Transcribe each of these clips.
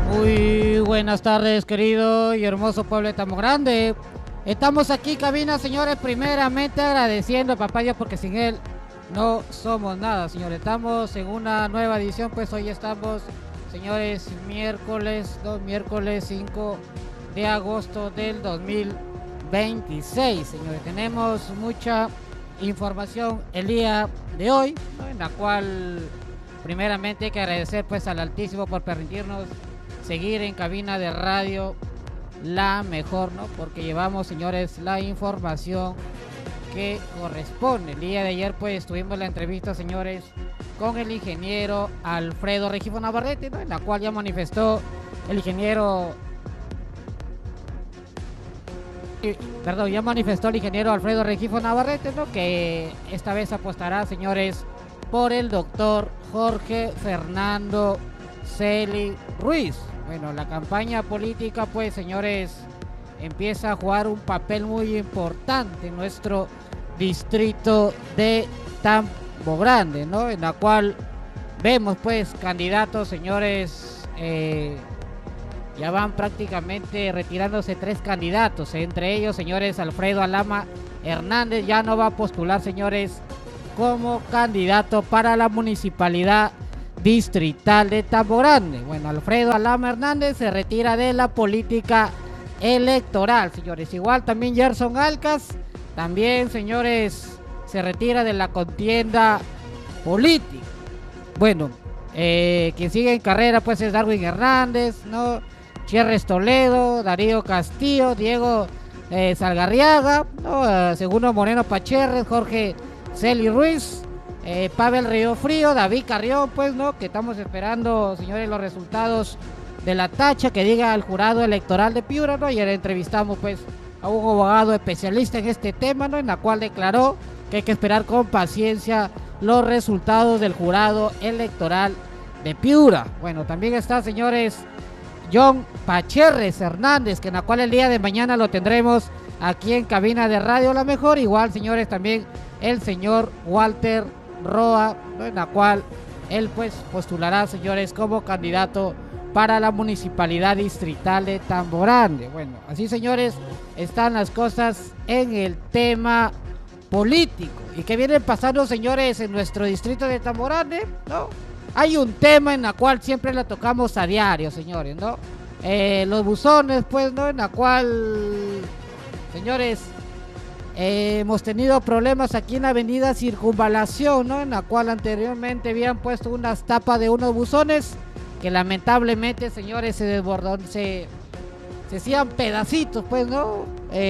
Muy buenas tardes, querido y hermoso pueblo de Tamo Grande. Estamos aquí, cabina, señores, primeramente agradeciendo a Papá Dios porque sin él no somos nada, señores. Estamos en una nueva edición, pues hoy estamos, señores, miércoles 5 de agosto del 2026, señores. Tenemos mucha información el día de hoy, ¿no? En la cual primeramente hay que agradecer pues al Altísimo por permitirnos seguir en cabina de radio la mejor, ¿no? Porque llevamos, señores, la información que corresponde. El día de ayer pues tuvimos la entrevista, señores, con el ingeniero Alfredo Regifo Navarrete, ¿no? En la cual ya manifestó el ingeniero Alfredo Regifo Navarrete, ¿no? Que esta vez apostará, señores, por el doctor Jorge Fernando Celi Ruiz. Bueno, la campaña política, pues, señores, empieza a jugar un papel muy importante en nuestro distrito de Tambo Grande, ¿no? En la cual vemos, pues, candidatos, señores, ya van prácticamente retirándose 3 candidatos, entre ellos, señores, Alfredo Alama Hernández ya no va a postular, señores, como candidato para la municipalidad distrital de Tambo Grande. Bueno, Alfredo Alama Hernández se retira de la política electoral, señores. Igual también Gerson Alcas, también, señores, se retira de la contienda política. Bueno, quien sigue en carrera pues es Darwin Hernández, ¿no? Chierres Toledo, Darío Castillo, Diego Salgarriaga, ¿no? Segundo Moreno Pacherres, Jorge Celi Ruiz, Pavel Río Frío, David Carrión, pues, ¿no? Que estamos esperando, señores, los resultados de la tacha que diga el jurado electoral de Piura, ¿no? Y entrevistamos, pues, a un abogado especialista en este tema, ¿no? En la cual declaró que hay que esperar con paciencia los resultados del jurado electoral de Piura. Bueno, también está, señores, John Pacherres Hernández, que en la cual el día de mañana lo tendremos aquí en cabina de radio La Mejor. Igual, señores, también el señor Walter Roa, ¿no? En la cual él pues postulará, señores, como candidato para la municipalidad distrital de Tambo Grande. Bueno, así, señores, están las cosas en el tema político. ¿Y qué vienen pasando, señores, en nuestro distrito de Tambo Grande? ¿No? Hay un tema en la cual siempre la tocamos a diario, señores, ¿no? Los buzones, pues, ¿no? En la cual, señores, hemos tenido problemas aquí en la avenida Circunvalación, ¿no? En la cual anteriormente habían puesto unas tapas de unos buzones que lamentablemente, señores, se desbordaron, se hacían pedacitos, pues, ¿no?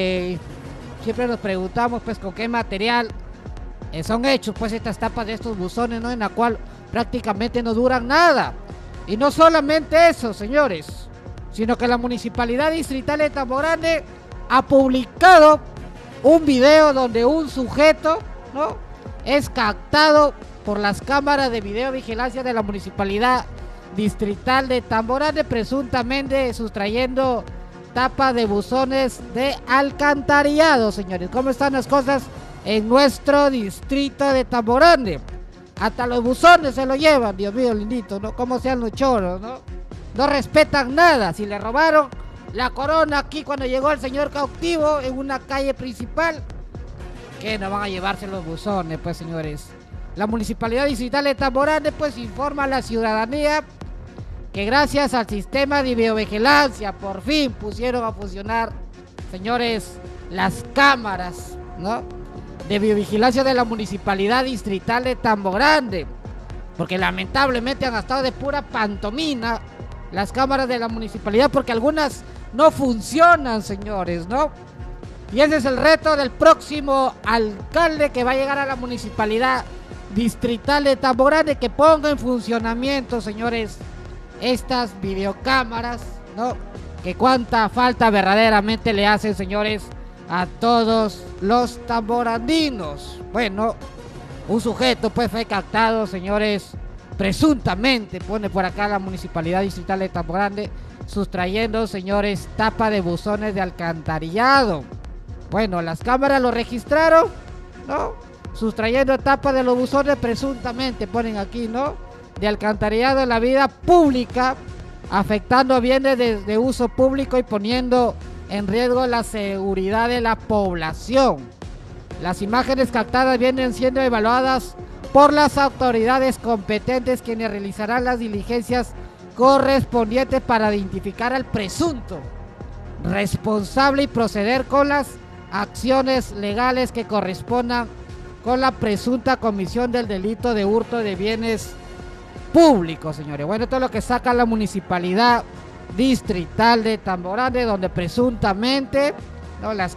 Siempre nos preguntamos, pues, con qué material son hechos, pues, estas tapas de estos buzones, ¿no? En la cual prácticamente no duran nada. Y no solamente eso, señores, sino que la municipalidad distrital de Tambo Grande ha publicado un video donde un sujeto, ¿no?, es captado por las cámaras de videovigilancia de la municipalidad distrital de Tambo Grande, presuntamente sustrayendo tapas de buzones de alcantarillado, señores. ¿Cómo están las cosas en nuestro distrito de Tambo Grande? Hasta los buzones se lo llevan, Dios mío, lindito, ¿no? ¿Cómo sean los choros, no? No respetan nada. Si le robaron la corona aquí cuando llegó el señor cautivo en una calle principal, ¿qué no van a llevarse los buzones, pues, señores? La municipalidad distrital de Tambo Grande, pues, informa a la ciudadanía que gracias al sistema de videovigilancia por fin pusieron a funcionar, señores, las cámaras, ¿no?, de videovigilancia de la municipalidad distrital de Tambo Grande, porque lamentablemente han estado de pura pantomima las cámaras de la municipalidad, porque algunas no funcionan, señores, ¿no? Y ese es el reto del próximo alcalde que va a llegar a la municipalidad distrital de Tambo Grande, que ponga en funcionamiento, señores, estas videocámaras, ¿no? Que cuánta falta verdaderamente le hacen, señores, a todos los tamborandinos. Bueno, un sujeto pues fue captado, señores, presuntamente, pone por acá la municipalidad distrital de Tambo Grande, sustrayendo, señores, tapa de buzones de alcantarillado. Bueno, las cámaras lo registraron, ¿no? Sustrayendo tapa de los buzones presuntamente, ponen aquí, ¿no?, de alcantarillado en la vida pública afectando bienes de uso público y poniendo en riesgo la seguridad de la población. Las imágenes captadas vienen siendo evaluadas por las autoridades competentes, quienes realizarán las diligencias correspondientes para identificar al presunto responsable y proceder con las acciones legales que correspondan con la presunta comisión del delito de hurto de bienes públicos, señores. Bueno, esto es lo que saca la municipalidad distrital de Tamborande, donde presuntamente, ¿no?, las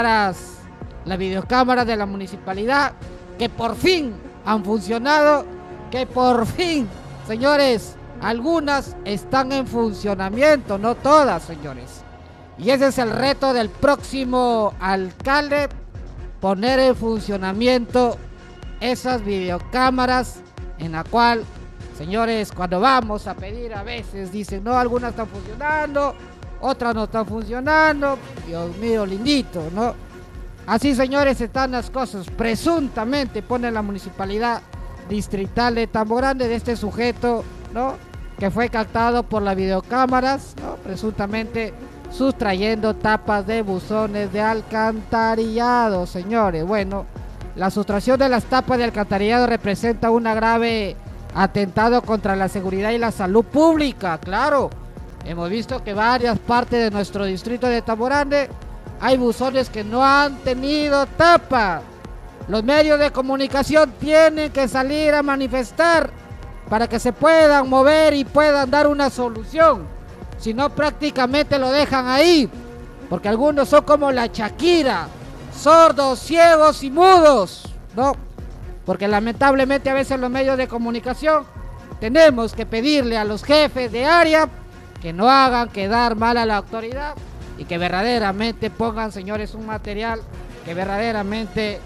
videocámaras de la municipalidad, que por fin han funcionado, que por fin, señores, algunas están en funcionamiento, no todas, señores. Y ese es el reto del próximo alcalde, poner en funcionamiento esas videocámaras, en la cual, señores, cuando vamos a pedir, a veces dicen, no, algunas están funcionando, otras no están funcionando. Dios mío, lindito, ¿no? Así, señores, están las cosas. Presuntamente pone la municipalidad distrital de Tamborande de este sujeto, ¿no?, que fue captado por las videocámaras, ¿no?, presuntamente sustrayendo tapas de buzones de alcantarillado, señores. Bueno, la sustracción de las tapas de alcantarillado representa un grave atentado contra la seguridad y la salud pública. Claro, hemos visto que varias partes de nuestro distrito de Tamborande hay buzones que no han tenido tapa. Los medios de comunicación tienen que salir a manifestar para que se puedan mover y puedan dar una solución. Si no, prácticamente lo dejan ahí, porque algunos son como la Shakira, sordos, ciegos y mudos, ¿no? Porque lamentablemente a veces los medios de comunicación tenemos que pedirle a los jefes de área que no hagan quedar mal a la autoridad y que verdaderamente pongan, señores, un material que verdaderamente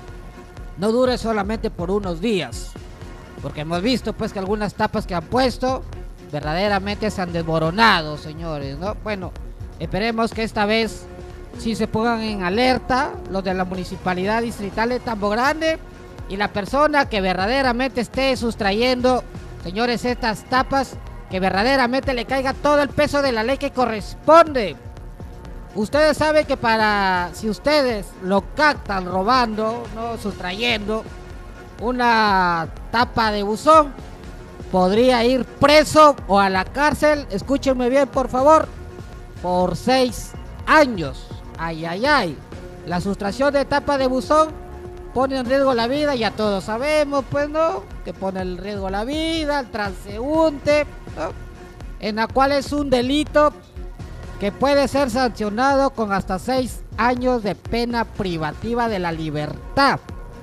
no dure solamente por unos días, porque hemos visto pues que algunas tapas que han puesto verdaderamente se han desmoronado, señores, ¿no? Bueno, esperemos que esta vez sí se pongan en alerta los de la municipalidad distrital de Tamborande y la persona que verdaderamente esté sustrayendo, señores, estas tapas, que verdaderamente le caiga todo el peso de la ley que corresponde. Ustedes saben que si ustedes lo captan robando, ¿no?, sustrayendo una tapa de buzón, podría ir preso o a la cárcel, escúchenme bien por favor, por 6 años. Ay, ay, ay. La sustracción de tapa de buzón pone en riesgo la vida, ya todos sabemos, pues, ¿no?, que pone en riesgo la vida, el transeúnte, ¿no?, en la cual es un delito que puede ser sancionado con hasta 6 años de pena privativa de la libertad,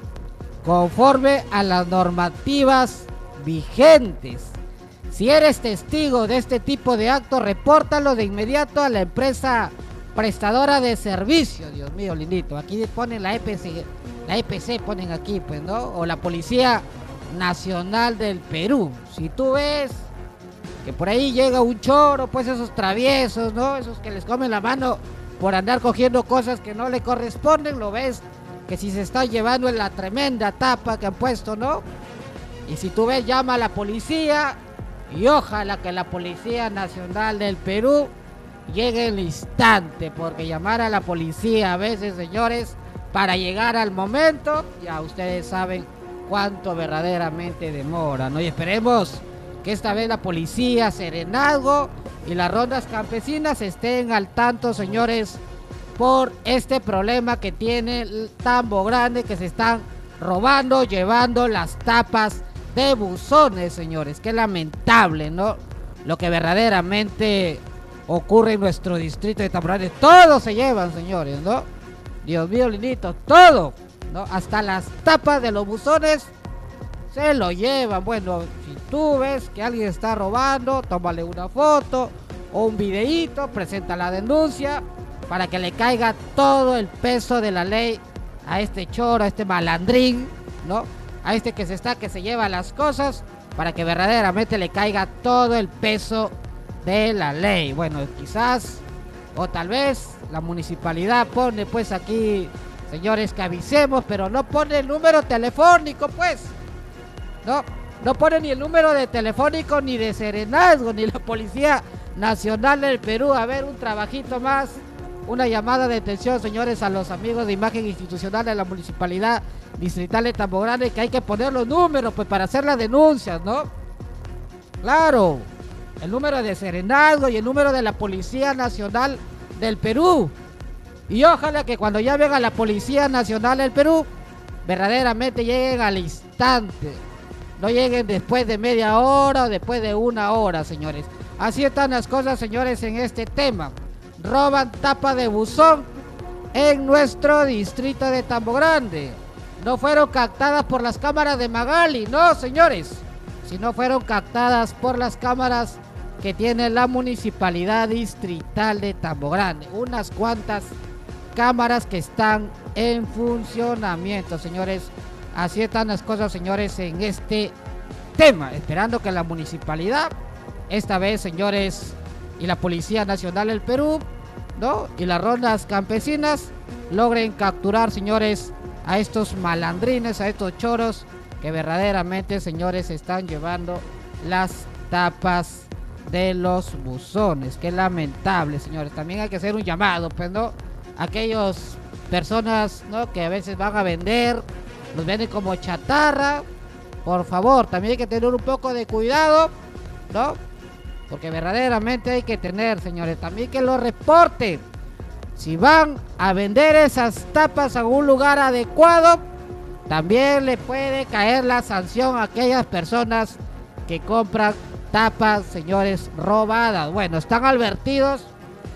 conforme a las normativas vigentes. Si eres testigo de este tipo de actos, repórtalo de inmediato a la empresa prestadora de servicio. Dios mío, lindito, aquí ponen la EPC ponen aquí, pues, ¿no?, o la Policía Nacional del Perú. Si tú ves que por ahí llega un choro, pues esos traviesos, ¿no?, esos que les comen la mano por andar cogiendo cosas que no le corresponden, lo ves que si se está llevando en la tremenda tapa que han puesto, ¿no? Y si tú ves, llama a la policía y ojalá que la Policía Nacional del Perú llegue en el instante, porque llamar a la policía a veces, señores, para llegar al momento, ya ustedes saben cuánto verdaderamente demora, ¿no? Y esperemos que esta vez la policía, Serenazgo y las rondas campesinas estén al tanto, señores, por este problema que tiene Tamborande, que se están robando, llevando las tapas de buzones, señores. Qué lamentable, ¿no?, lo que verdaderamente ocurre en nuestro distrito de Tamborande. Todo se llevan, señores, ¿no? Dios mío, lindito, todo, ¿no? Hasta las tapas de los buzones se lo llevan. Bueno, si tú ves que alguien está robando, tómale una foto o un videíto, presenta la denuncia para que le caiga todo el peso de la ley a este choro, a este malandrín, ¿no?, a este que se lleva las cosas, para que verdaderamente le caiga todo el peso de la ley. Bueno, quizás o tal vez la municipalidad pone pues aquí, señores, que avisemos, pero no pone el número telefónico, pues, no pone ni el número de telefónico, ni de Serenazgo, ni la Policía Nacional del Perú. A ver, un trabajito más, una llamada de atención, señores, a los amigos de imagen institucional de la Municipalidad Distrital de Tambo Grande, que hay que poner los números pues para hacer las denuncias, ¿no? Claro, el número de Serenazgo y el número de la Policía Nacional del Perú. Y ojalá que cuando llamen a la Policía Nacional del Perú, verdaderamente lleguen al instante. No lleguen después de media hora o después de una hora, señores. Así están las cosas, señores, en este tema. Roban tapa de buzón en nuestro distrito de Tambo Grande. No fueron captadas por las cámaras de Magali, no, señores. Sino fueron captadas por las cámaras que tiene la Municipalidad Distrital de Tambo Grande. Unas cuantas cámaras que están en funcionamiento, señores. Así están las cosas, señores, en este tema. Esperando que la municipalidad, esta vez, señores, y la Policía Nacional del Perú, ¿no? Y las rondas campesinas logren capturar, señores, a estos malandrines, a estos choros que verdaderamente, señores, están llevando las tapas de los buzones. Qué lamentable, señores. También hay que hacer un llamado, pues, ¿no? Aquellas personas, ¿no?, que a veces van a vender, los venden como chatarra. Por favor, también hay que tener un poco de cuidado, ¿no? Porque verdaderamente hay que tener, señores, también que lo reporten. Si van a vender esas tapas a un lugar adecuado, también le puede caer la sanción a aquellas personas que compran tapas, señores, robadas. Bueno, están advertidos,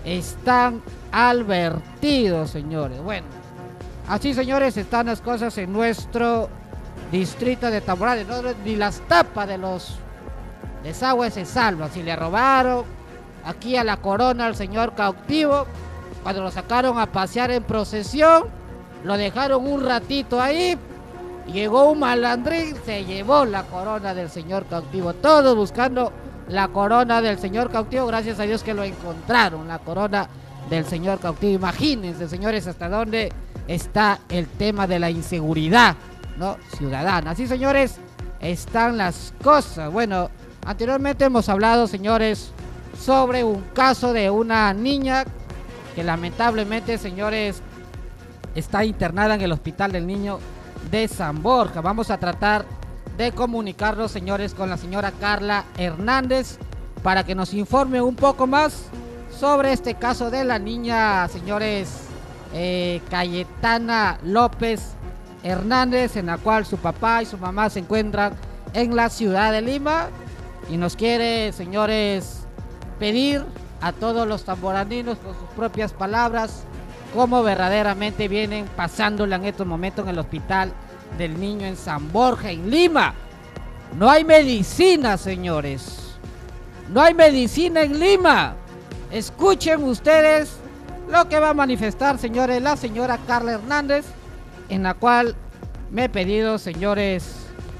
señores. Bueno, así, señores, están las cosas en nuestro distrito de Tambo Grande. No, ni las tapas de los desagües se salvan. Si le robaron aquí a la corona al señor cautivo, cuando lo sacaron a pasear en procesión, lo dejaron un ratito ahí, llegó un malandrín, se llevó la corona del señor cautivo. Todos buscando la corona del señor cautivo, gracias a Dios que lo encontraron, la corona del señor cautivo. Imagínense, señores, hasta dónde está el tema de la inseguridad, ¿no?, ciudadana. Así, señores, están las cosas. Bueno, anteriormente hemos hablado, señores, sobre un caso de una niña que lamentablemente, señores, está internada en el Hospital del Niño de San Borja. Vamos a tratar de comunicarnos, señores, con la señora Carla Hernández para que nos informe un poco más sobre este caso de la niña, señores, Cayetana López Hernández, en la cual su papá y su mamá se encuentran en la ciudad de Lima, y nos quiere, señores, pedir a todos los tamborandinos con sus propias palabras cómo verdaderamente vienen pasándola en estos momentos en el Hospital del Niño en San Borja, en Lima. No hay medicina, señores. No hay medicina en Lima. Escuchen ustedes lo que va a manifestar, señores, la señora Carla Hernández, en la cual me he pedido, señores,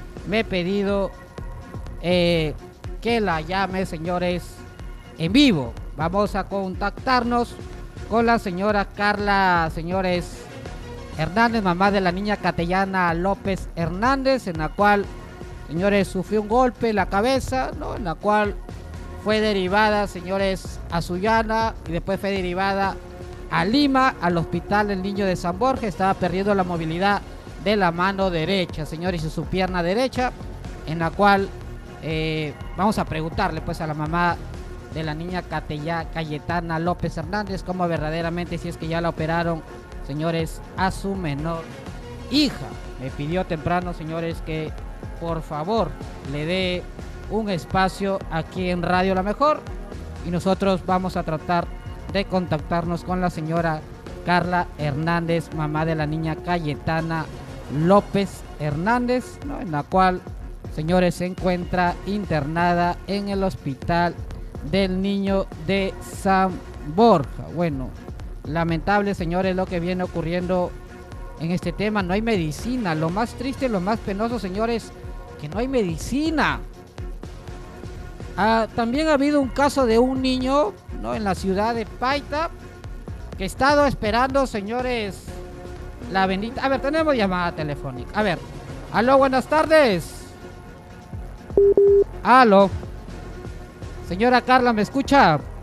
que la llame, señores, en vivo. Vamos a contactarnos con la señora Carla, señores, Hernández, mamá de la niña Cayetana López Hernández, en la cual, señores, sufrió un golpe en la cabeza, ¿no?, en la cual fue derivada, señores, a Sullana, y después fue derivada a Lima, al Hospital del Niño de San Borja. Estaba perdiendo la movilidad de la mano derecha, señores, y su pierna derecha, en la cual vamos a preguntarle, pues, a la mamá de la niña Cayetana López Hernández cómo verdaderamente, si es que ya la operaron, señores, a su menor hija. Me pidió temprano, señores, que por favor le dé un espacio aquí en Radio La Mejor, y nosotros vamos a tratar de contactarnos con la señora Carla Hernández, mamá de la niña Cayetana López Hernández, ¿no?, en la cual, señores, se encuentra internada en el Hospital del Niño de San Borja. Bueno, lamentable, señores, lo que viene ocurriendo en este tema. No hay medicina. Lo más triste, lo más penoso, señores, que no hay medicina. También ha habido un caso de un niño, ¿no?, en la ciudad de Paita, que ha estado esperando, señores, la bendita... A ver, tenemos llamada telefónica. A ver, aló, buenas tardes. Aló. Señora Carla, ¿me escucha?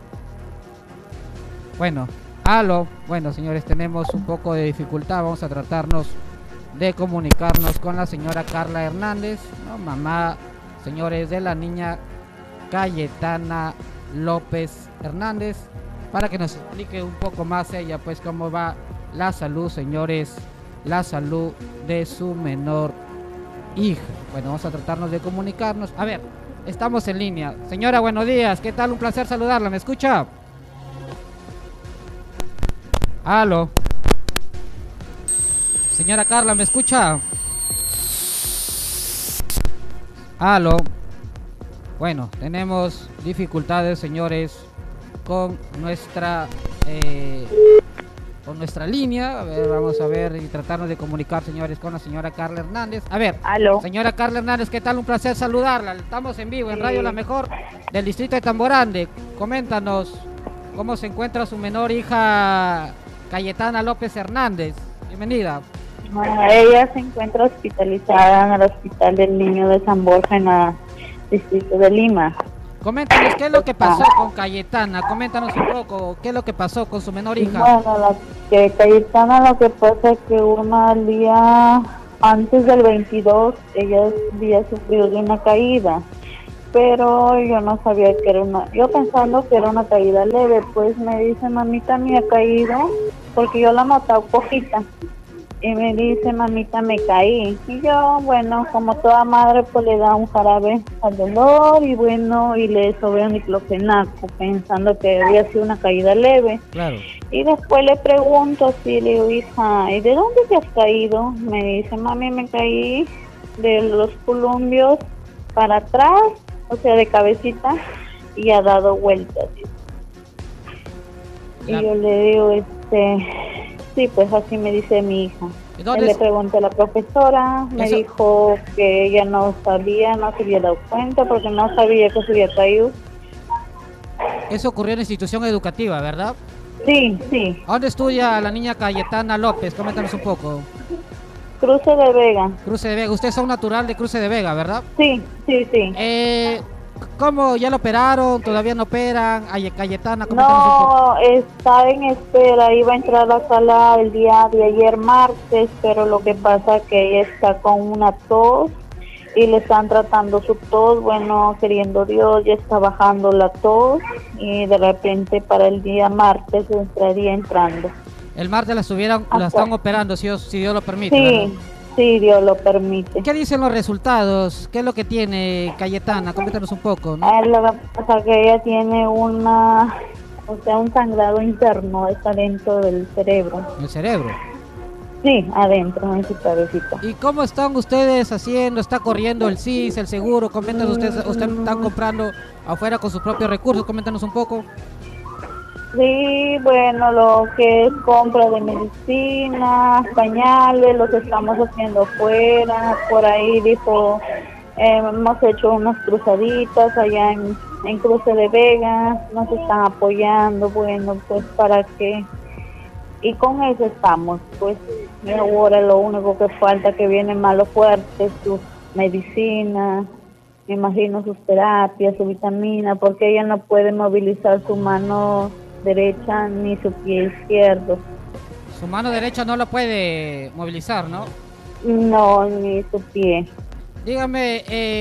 Bueno, aló. Bueno, señores, tenemos un poco de dificultad. Vamos a tratarnos de comunicarnos con la señora Carla Hernández, ¿no? Mamá, señores, de la niña Cayetana López Hernández, para que nos explique un poco más ella, pues, cómo va la salud, señores, la salud de su menor hija. Bueno, vamos a tratarnos de comunicarnos. A ver, estamos en línea. Señora, buenos días. ¿Qué tal? Un placer saludarla. ¿Me escucha? Aló. Señora Carla, ¿me escucha? Aló. Bueno, tenemos dificultades, señores, con nuestra línea. A ver, vamos a ver y tratarnos de comunicar, señores, con la señora Carla Hernández. A ver, Aló. señora Carla Hernández, ¿qué tal? Un placer saludarla. Estamos en vivo en Radio La Mejor del distrito de Tamborande. Coméntanos cómo se encuentra su menor hija Cayetana López Hernández. Bienvenida. Bueno, ella se encuentra hospitalizada en el Hospital del Niño de San Borja en el distrito de Lima. Coméntanos qué es lo que pasó con Cayetana. Coméntanos un poco qué es lo que pasó con su menor hija. Bueno, Cayetana, lo que pasa es que al día antes del 22 ella había sufrido de una caída, pero yo no sabía que era yo pensando que era una caída leve. Pues me dice, mamita, me ha caído, porque yo la notaba poquita, y me dice, mamita, me caí. Y yo, bueno, como toda madre, pues le da un jarabe al dolor y bueno, y le sobé un diclofenaco, pensando que había sido una caída leve. Claro. Y después le pregunto, así, le digo, hija, ¿y de dónde te has caído? Me dice, mami, me caí de los columpios para atrás, o sea, de cabecita, y ha dado vueltas. Y yo le digo, sí, pues así me dice mi hija. Le pregunté a la profesora, me dijo que ella no sabía, no se había dado cuenta porque no sabía que se había caído. Eso ocurrió en la institución educativa, ¿verdad? Sí, sí. ¿Dónde estudia la niña Cayetana López? Coméntanos un poco. Cruce de Vega. Cruce de Vega. Usted es un natural de Cruce de Vega, ¿verdad? Sí, sí, sí. ¿Cómo? ¿Ya lo operaron? ¿Todavía no operan? Cayetana, no, está en espera. Iba a entrar a la sala el día de ayer martes, pero lo que pasa es que ella está con una tos y le están tratando su tos. Bueno, queriendo Dios, ya está bajando la tos y de repente para el día martes estaría entrando. El martes la están operando, si Dios lo permite, sí, ¿verdad? Sí, Dios lo permite. ¿Qué dicen los resultados? ¿Qué es lo que tiene Cayetana? Coméntanos un poco, ¿no? Lo que pasa es que ella tiene un sangrado interno, está dentro del cerebro. ¿El cerebro? Sí, adentro, en su cabecita. ¿Y cómo están ustedes haciendo? ¿Está corriendo el CIS, el seguro? Coméntanos, ustedes están comprando afuera con sus propios recursos. Coméntanos un poco. Sí, bueno, lo que es compra de medicina, pañales, los estamos haciendo afuera. Por ahí dijo, hemos hecho unas cruzaditas allá en Cruce de Vega, nos están apoyando, bueno, pues para que... Y con eso estamos, pues, y ahora lo único que falta que viene malo fuerte, sus medicinas, me imagino sus terapias, su vitamina, porque ella no puede movilizar su mano derecha ni su pie izquierdo. Su mano derecha no la puede movilizar, ¿no? No, ni su pie. Dígame,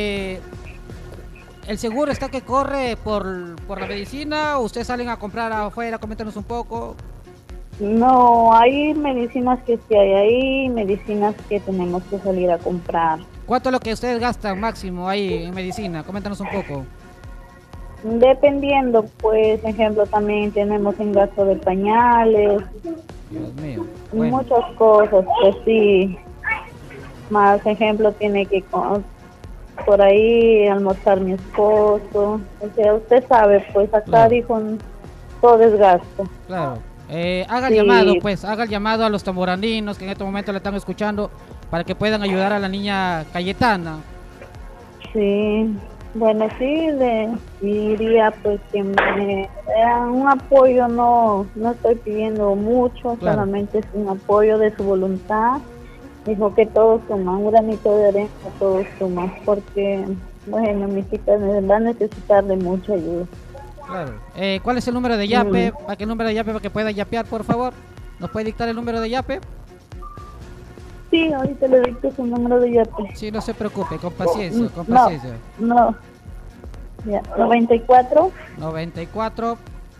¿el seguro está que corre por la medicina o ustedes salen a comprar afuera? Coméntanos un poco. No, hay medicinas que sí hay ahí, medicinas que tenemos que salir a comprar. ¿Cuánto es lo que ustedes gastan máximo ahí en medicina? Coméntanos un poco. Dependiendo, pues, ejemplo, también tenemos en gasto de pañales. Dios mío. Bueno. Muchas cosas, pues sí. Más ejemplo, tiene que por ahí almorzar mi esposo. O sea, usted sabe, pues acá claro. Dijo todo es gasto. Claro. Haga el llamado, pues, haga el llamado a los tamborandinos que en este momento le están escuchando para que puedan ayudar a la niña Cayetana. Sí. Bueno, sí, le diría pues que me den un apoyo, no estoy pidiendo mucho, claro. Solamente es un apoyo de su voluntad. Dijo que todo suma, un granito de arena, todo suma, porque, bueno, mi chica va a necesitar de mucha ayuda. Claro. ¿Cuál es el número de Yape? ¿Para qué número de Yape para que pueda yapear, por favor? ¿Nos puede dictar el número de Yape? Sí, ahorita le dicto su número de Yape. Sí, no se preocupe, con paciencia, con paciencia. No, ya, 94 94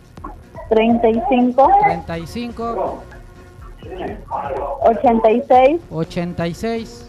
35 35 86 86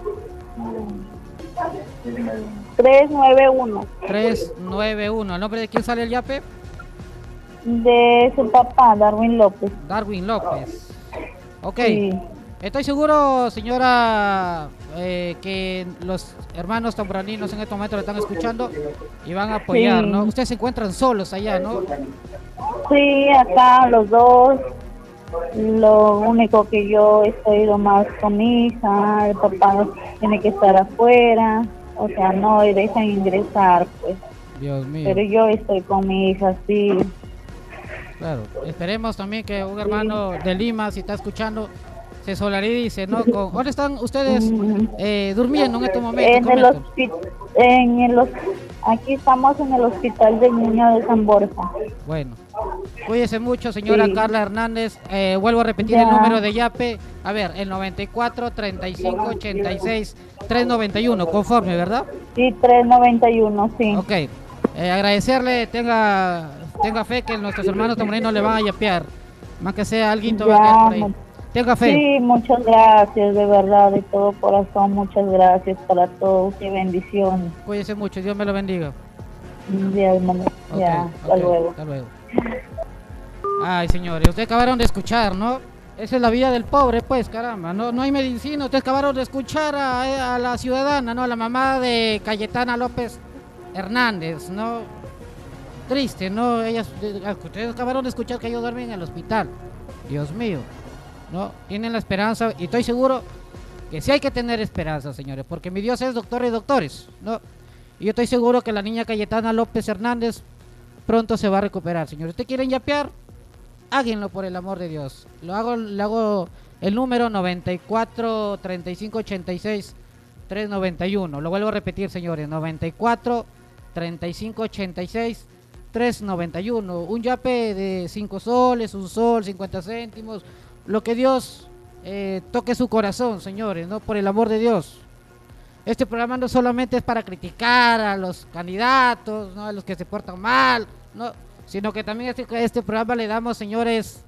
391. 391. ¿El nombre de quién sale el Yape? De su papá, Darwin López. Darwin López. Ok. Sí. Estoy seguro, señora, que los hermanos tamboraninos en este momento lo están escuchando y van a apoyar, Sí. ¿no? Ustedes se encuentran solos allá, ¿no? Sí, acá los dos. Lo único que yo estoy más con mi hija, el papá tiene que estar afuera, o sea, no dejan ingresar, pues. Dios mío. Pero yo estoy con mi hija, sí. Claro. Esperemos también que un hermano de Lima, si está escuchando, se solidarice, ¿no? ¿Dónde están ustedes durmiendo en estos momentos? Aquí estamos en el hospital del Niño de San Borja. Bueno, cuídese mucho, señora Sí. Carla Hernández. Vuelvo a repetir Ya. el número de Yape. A ver, el 94 35 86 391, conforme, ¿verdad? Sí, 391, sí. Ok. Agradecerle, tenga fe que nuestros hermanos también le van a yapear. Más que sea alguien va a quedar por ahí. Tenga fe. Sí, muchas gracias, de verdad, de todo corazón, muchas gracias para todos y bendiciones. Cuídese mucho, Dios me lo bendiga. Ya, hermano, ya, hasta Ok, luego. hasta luego. Ay, señores, ustedes acabaron de escuchar, ¿no? Esa es la vida del pobre, pues, caramba. No hay medicina. Ustedes acabaron de escuchar a la ciudadana, ¿no? A la mamá de Cayetana López Hernández, ¿no? Triste, ¿no? Ustedes acabaron de escuchar que ellos duermen en el hospital. Dios mío, ¿no? Tienen la esperanza y estoy seguro que sí hay que tener esperanza, señores, porque mi Dios es doctor y doctores, ¿no? Y yo estoy seguro que la niña Cayetana López Hernández pronto se va a recuperar, señores. ¿Ustedes quieren yapear? Háganlo por el amor de Dios. Le hago el número 94 35 86 391. Lo vuelvo a repetir, señores. 94 35 86 391. Un yape de 5 soles, 1 sol, 50 céntimos. Lo que Dios toque su corazón, señores, ¿no? Por el amor de Dios. Este programa no solamente es para criticar a los candidatos, ¿no? A los que se portan mal, ¿no? Sino que también este programa le damos, señores,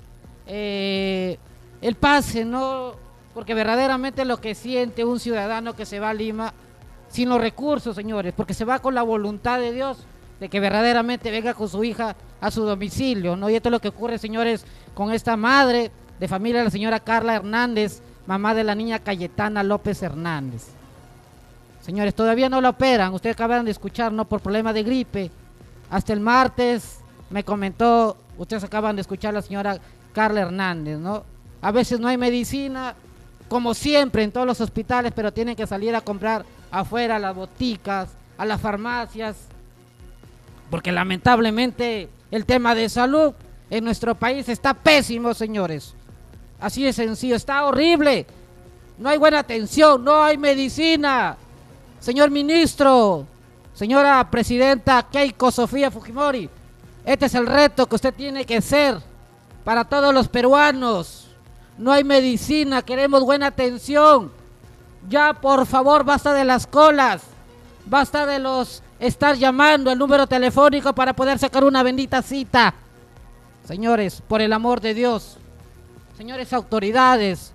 el pase, ¿no? Porque verdaderamente lo que siente un ciudadano que se va a Lima sin los recursos, señores, porque se va con la voluntad de Dios de que verdaderamente venga con su hija a su domicilio, ¿no? Y esto es lo que ocurre, señores, con esta madre de familia, la señora Carla Hernández, mamá de la niña Cayetana López Hernández. Señores, todavía no la operan, ustedes acaban de escuchar, ¿no? Por problema de gripe. Hasta el martes me comentó, ustedes acaban de escuchar, la señora Carla Hernández, ¿no? A veces no hay medicina, como siempre en todos los hospitales, pero tienen que salir a comprar afuera, a las boticas, a las farmacias, porque lamentablemente el tema de salud en nuestro país está pésimo, señores. Así de sencillo, está horrible. No hay buena atención, no hay medicina. Señor ministro, señora presidenta Keiko Sofía Fujimori, este es el reto que usted tiene que hacer para todos los peruanos. No hay medicina, queremos buena atención. Ya, por favor, basta de las colas. Basta de los estar llamando el número telefónico para poder sacar una bendita cita. Señores, por el amor de Dios. Señores autoridades,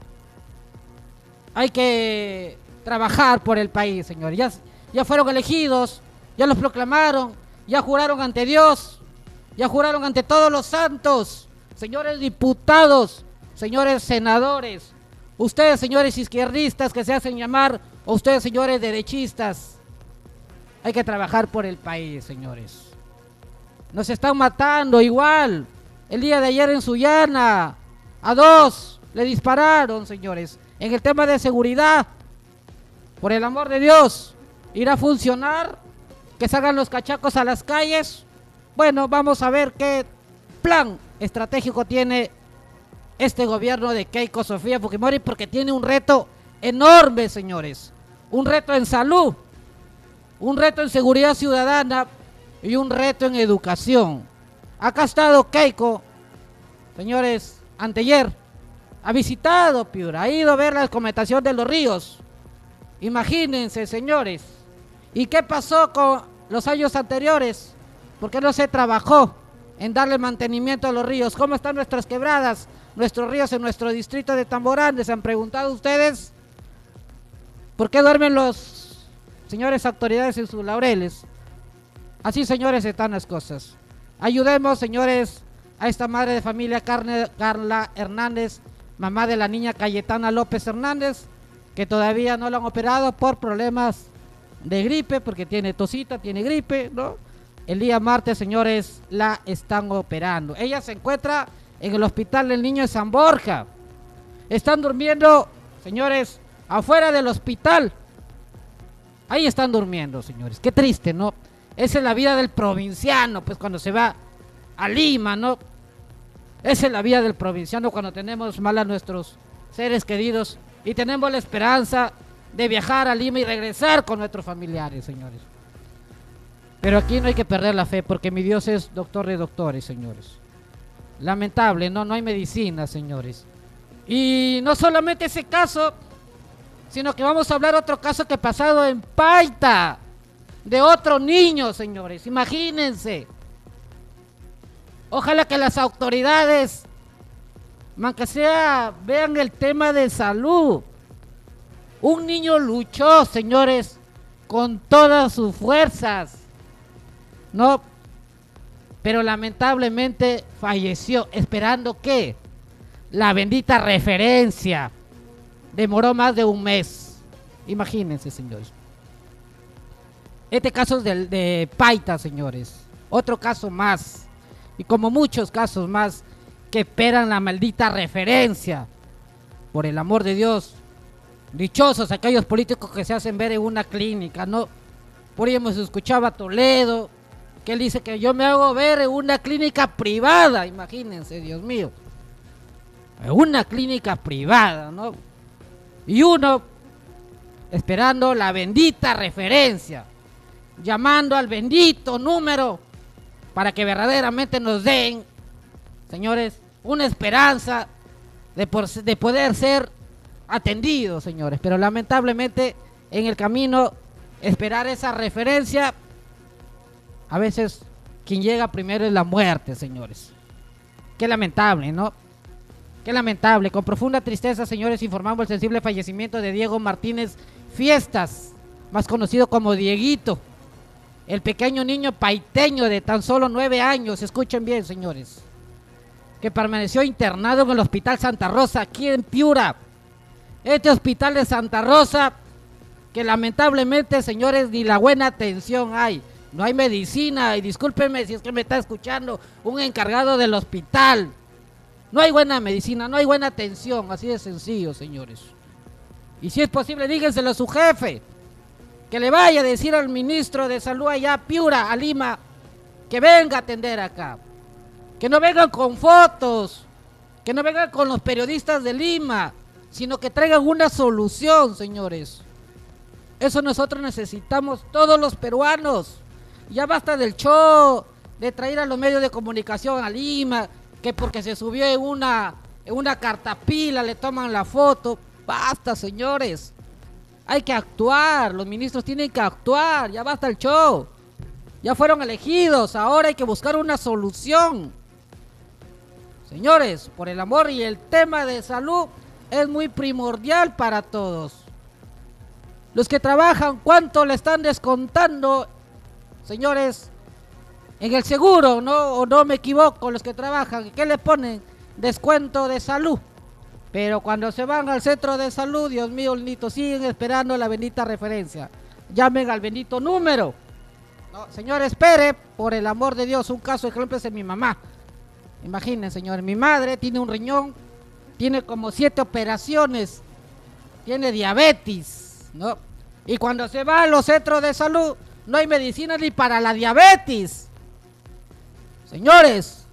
hay que trabajar por el país, señores. Ya fueron elegidos, ya los proclamaron, ya juraron ante Dios, ya juraron ante todos los santos. Señores diputados, señores senadores, ustedes, señores izquierdistas que se hacen llamar, o ustedes, señores derechistas, hay que trabajar por el país, señores. Nos están matando igual. El día de ayer en Sullana, a 2 le dispararon, señores. En el tema de seguridad, por el amor de Dios, ¿irá a funcionar? ¿Que salgan los cachacos a las calles? Bueno, vamos a ver qué plan estratégico tiene este gobierno de Keiko Sofía Fujimori, porque tiene un reto enorme, señores. Un reto en salud, un reto en seguridad ciudadana y un reto en educación. Acá ha estado Keiko, señores, anteayer, ha visitado Piura, ha ido a ver la documentación de los ríos. Imagínense, señores. ¿Y qué pasó con los años anteriores? ¿Por qué no se trabajó en darle mantenimiento a los ríos? ¿Cómo están nuestras quebradas, nuestros ríos en nuestro distrito de Tamborán? ¿Se han preguntado ustedes? ¿Por qué duermen los señores autoridades en sus laureles? Así, señores, están las cosas. Ayudemos, señores, a esta madre de familia Carla Hernández, mamá de la niña Cayetana López Hernández, que todavía no la han operado por problemas de gripe, porque tiene tosita, tiene gripe, ¿no? El día martes, señores, la están operando. Ella se encuentra en el hospital del niño de San Borja. Están durmiendo, señores, afuera del hospital. Ahí están durmiendo, señores. Qué triste, ¿no? Esa es la vida del provinciano, pues cuando se va a Lima, ¿no? Esa es la vida del provinciano cuando tenemos mal a nuestros seres queridos y tenemos la esperanza de viajar a Lima y regresar con nuestros familiares, señores. Pero aquí no hay que perder la fe, porque mi Dios es doctor de doctores, señores. Lamentable, no hay medicina, señores. Y no solamente ese caso, sino que vamos a hablar otro caso que ha pasado en Paita, de otro niño, señores. Imagínense. Ojalá que las autoridades, aunque sea, vean el tema de salud. Un niño luchó, señores, con todas sus fuerzas, ¿no? Pero lamentablemente falleció, esperando que la bendita referencia. Demoró más de un mes. Imagínense, señores. Este caso es de Paita, señores. Otro caso más. Y como muchos casos más que esperan la maldita referencia. Por el amor de Dios. Dichosos aquellos políticos que se hacen ver en una clínica, ¿no? Por ahí hemos escuchado a Toledo, que él dice que yo me hago ver en una clínica privada. Imagínense, Dios mío. En una clínica privada, ¿no? Y uno esperando la bendita referencia, llamando al bendito número para que verdaderamente nos den, señores, una esperanza de poder ser atendidos, señores. Pero lamentablemente en el camino esperar esa referencia, a veces quien llega primero es la muerte, señores. Qué lamentable, ¿no? Qué lamentable. Con profunda tristeza, señores, informamos el sensible fallecimiento de Diego Martínez Fiestas, más conocido como Dieguito, el pequeño niño paiteño de tan solo 9 años, escuchen bien, señores, que permaneció internado en el Hospital Santa Rosa, aquí en Piura. Este hospital de Santa Rosa, que lamentablemente, señores, ni la buena atención hay. No hay medicina, y discúlpenme si es que me está escuchando un encargado del hospital. No hay buena medicina, no hay buena atención, así de sencillo, señores. Y si es posible, díganselo a su jefe, que le vaya a decir al ministro de Salud allá a Piura, a Lima, que venga a atender acá. Que no vengan con fotos, que no vengan con los periodistas de Lima, sino que traigan una solución, señores. Eso nosotros necesitamos, todos los peruanos. Ya basta del show, de traer a los medios de comunicación a Lima, que porque se subió en una cartapila le toman la foto. Basta, señores. Hay que actuar, los ministros tienen que actuar, ya basta el show. Ya fueron elegidos, ahora hay que buscar una solución. Señores, por el amor, y el tema de salud es muy primordial para todos. Los que trabajan, ¿cuánto le están descontando, señores, en el seguro? ¿No? O no me equivoco, los que trabajan, ¿qué le ponen? Descuento de salud. Pero cuando se van al centro de salud, Dios mío, bendito, siguen esperando la bendita referencia. Llamen al bendito número. No, señor, espere, por el amor de Dios. Un caso, ejemplo, es de mi mamá. Imaginen, señores, mi madre tiene un riñón, tiene como 7 operaciones, tiene diabetes, ¿no? Y cuando se va a los centros de salud, no hay medicina ni para la diabetes. Señores,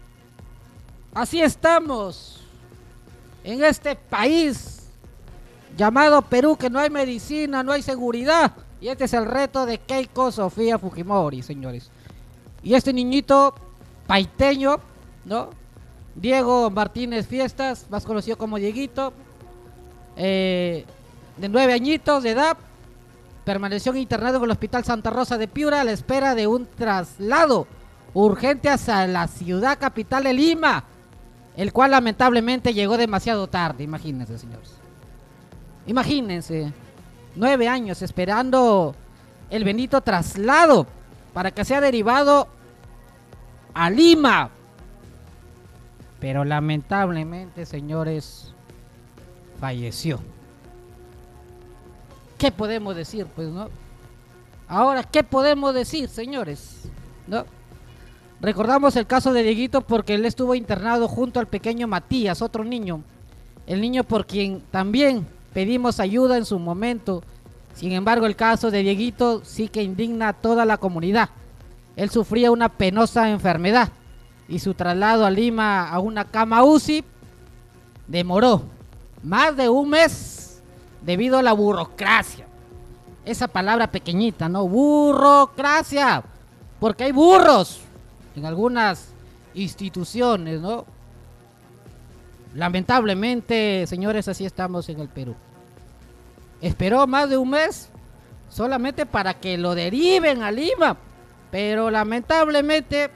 así estamos en este país llamado Perú, que no hay medicina, no hay seguridad. Y este es el reto de Keiko Sofía Fujimori, señores. Y este niñito paiteño, ¿no? Diego Martínez Fiestas, más conocido como Dieguito, de 9 añitos de edad, permaneció internado en el Hospital Santa Rosa de Piura a la espera de un traslado urgente hacia la ciudad capital de Lima, el cual lamentablemente llegó demasiado tarde. Imagínense, señores. Imagínense, 9 años esperando el bendito traslado para que sea derivado a Lima. Pero lamentablemente, señores, falleció. ¿Qué podemos decir, pues, no? Ahora, ¿qué podemos decir, señores? ¿No? Recordamos el caso de Dieguito porque él estuvo internado junto al pequeño Matías, otro niño. El niño por quien también pedimos ayuda en su momento. Sin embargo, el caso de Dieguito sí que indigna a toda la comunidad. Él sufría una penosa enfermedad y su traslado a Lima a una cama UCI demoró más de un mes debido a la burocracia. Esa palabra pequeñita, ¿no? Burocracia. Porque hay burros en algunas instituciones, ¿no? Lamentablemente, señores, así estamos en el Perú. Esperó más de un mes solamente para que lo deriven a Lima, pero lamentablemente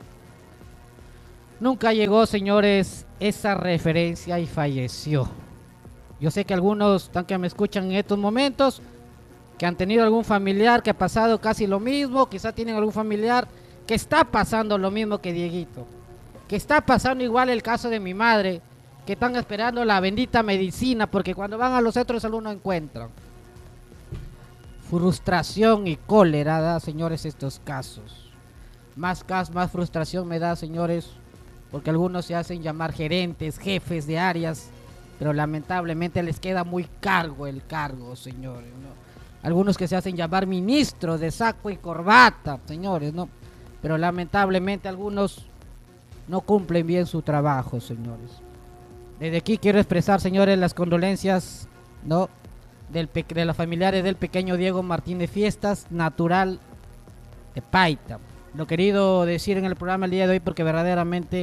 nunca llegó, señores, esa referencia y falleció. Yo sé que algunos están que me escuchan en estos momentos que han tenido algún familiar que ha pasado casi lo mismo, quizá tienen algún familiar que está pasando lo mismo que Dieguito, que está pasando igual el caso de mi madre, que están esperando la bendita medicina porque cuando van a los centros de salud no encuentran. Frustración y cólera da, señores, estos casos. Más frustración me da, señores, porque algunos se hacen llamar gerentes, jefes de áreas, pero lamentablemente les queda muy cargo el cargo, señores, ¿no? Algunos que se hacen llamar ministros de saco y corbata, señores, ¿no? Pero lamentablemente algunos no cumplen bien su trabajo, señores. Desde aquí quiero expresar, señores, las condolencias, ¿no? De los familiares del pequeño Diego Martínez Fiestas, natural de Paita. Lo he querido decir en el programa el día de hoy porque verdaderamente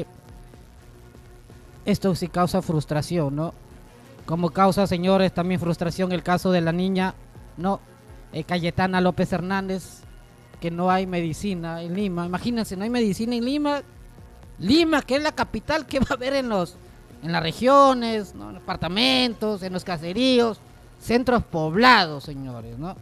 esto sí causa frustración, ¿no? Como causa, señores, también frustración el caso de la niña, ¿no? Cayetana López Hernández, que no hay medicina en Lima. Imagínense, no hay medicina en Lima. Lima, que es la capital, que va a haber en las regiones, ¿no? En los departamentos, en los caseríos, centros poblados, señores, ¿no?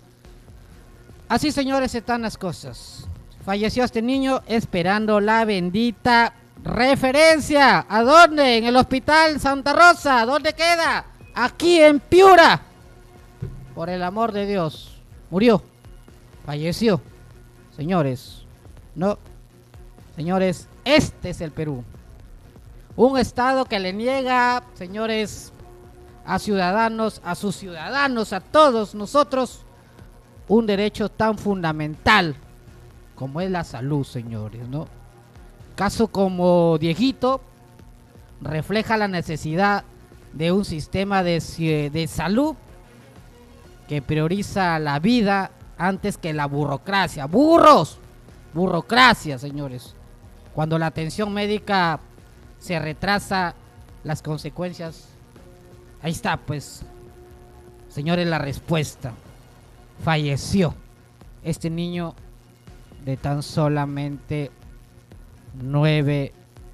Así, señores, están las cosas. Falleció este niño esperando la bendita referencia. ¿A dónde? En el Hospital Santa Rosa. ¿Dónde queda? Aquí en Piura. Por el amor de Dios. Murió. Falleció. Señores, no. Señores, este es el Perú. Un estado que le niega, señores, a ciudadanos, a sus ciudadanos, a todos nosotros, un derecho tan fundamental como es la salud, señores, ¿no? Caso como Dieguito refleja la necesidad de un sistema de salud que prioriza la vida antes que la burocracia. ¡Burros! Burocracia, señores. Cuando la atención médica se retrasa, las consecuencias, ahí está, pues, señores, la respuesta. Falleció este niño de tan solamente 9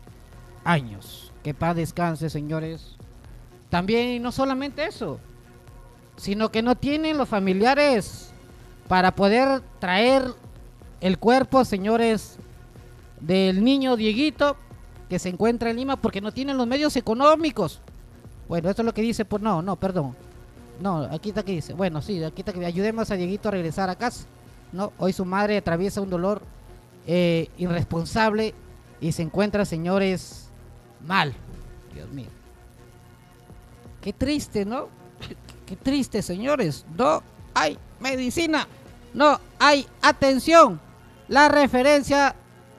años. Que paz descanse, señores. También, no solamente eso, sino que no tienen los familiares para poder traer el cuerpo, señores, del niño Dieguito que se encuentra en Lima, porque no tienen los medios económicos. Bueno, esto es lo que dice, pues perdón. No, aquí está que dice. Bueno, sí, aquí está que ayudemos a Dieguito a regresar a casa. No, hoy su madre atraviesa un dolor irresponsable y se encuentra, señores, mal. Dios mío. Qué triste, ¿no? Qué triste, señores. No hay medicina. No hay atención. La referencia.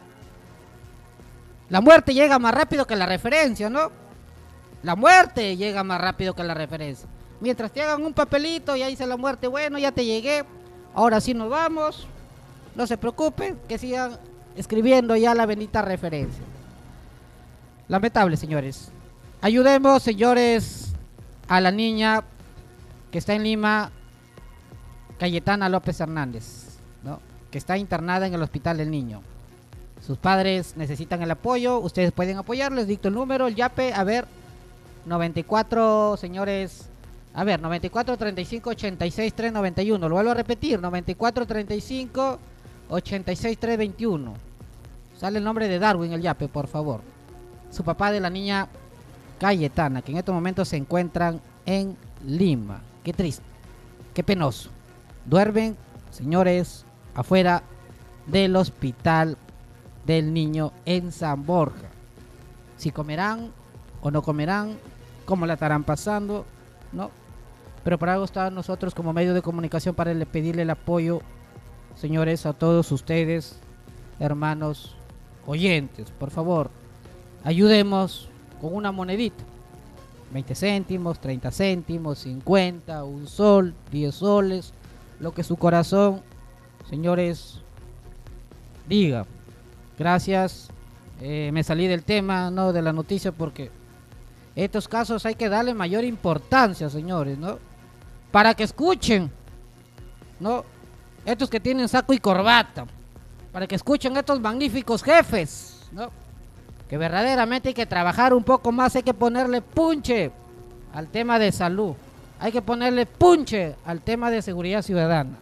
La muerte llega más rápido que la referencia, ¿no? La muerte llega más rápido que la referencia. Mientras te hagan un papelito y ahí dice la muerte, bueno, ya te llegué. Ahora sí nos vamos. No se preocupen, que sigan escribiendo ya la bendita referencia. Lamentable, señores. Ayudemos, señores, a la niña que está en Lima, Cayetana López Hernández, ¿no? Que está internada en el Hospital del Niño. Sus padres necesitan el apoyo, ustedes pueden apoyarles, dicto el número, el YAPE, a ver, 94, señores, a ver, 94 35 86 391, lo vuelvo a repetir, 94 35 86 321. Sale el nombre de Darwin, el YAPE, por favor. Su papá de la niña Cayetana, que en estos momentos se encuentran en Lima. Qué triste, qué penoso. Duermen, señores, afuera del Hospital del Niño en San Borja. Si comerán o no comerán, cómo la estarán pasando, ¿no? Pero para algo están nosotros como medio de comunicación, para pedirle el apoyo, señores, a todos ustedes, hermanos oyentes. Por favor, ayudemos con una monedita, 20 céntimos, 30 céntimos, 50, un sol, 10 soles, lo que su corazón, señores, diga. Gracias. Me salí del tema, no de la noticia, porque estos casos hay que darle mayor importancia, señores, ¿no? Para que escuchen, ¿no? Estos que tienen saco y corbata, para que escuchen estos magníficos jefes, ¿no? Que verdaderamente hay que trabajar un poco más, hay que ponerle punche al tema de salud, hay que ponerle punche al tema de seguridad ciudadana.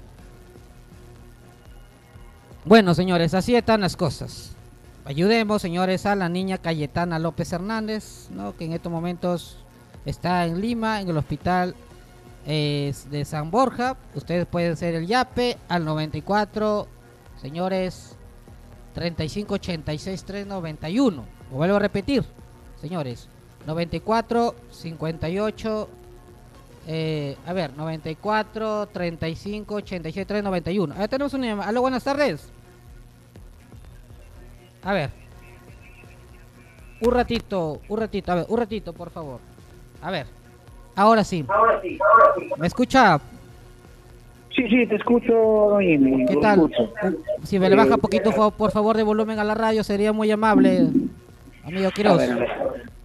Bueno, señores, así están las cosas. Ayudemos, señores, a la niña Cayetana López Hernández, ¿no? Que en estos momentos está en Lima, en el hospital de San Borja. Ustedes pueden hacer el YAPE al 94, señores, 35 86 391. Lo vuelvo a repetir, señores, 94 58 a ver, 94 35 86 391. Ahí tenemos una llamada. Aló, buenas tardes. A ver, un ratito, a ver, un ratito, por favor. A ver, ahora sí. ¿Me escucha? Sí, te escucho, Noemi. ¿Qué tal? Si me le baja poquito, por favor, de volumen a la radio, sería muy amable, amigo Quiroz. A ver.